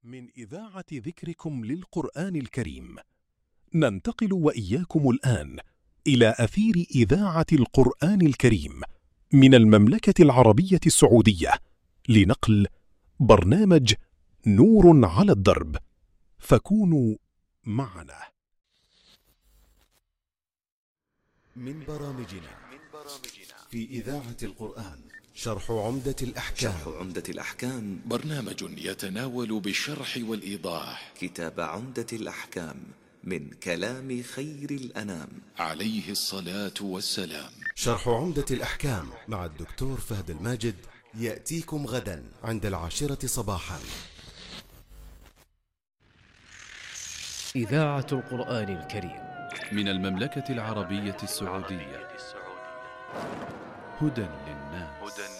من إذاعة ذكركم للقرآن الكريم، ننتقل وإياكم الآن إلى أثير إذاعة القرآن الكريم من المملكة العربية السعودية لنقل برنامج نور على الدرب، فكونوا معنا. من برامجنا في إذاعة القرآن شرح عمدة الأحكام. برنامج يتناول بالشرح والإيضاح كتاب عمدة الأحكام من كلام خير الأنام عليه الصلاة والسلام. شرح عمدة الأحكام مع الدكتور فهد الماجد يأتيكم غدا عند 10 صباحا. إذاعة القرآن الكريم من المملكة العربية السعودية. هدى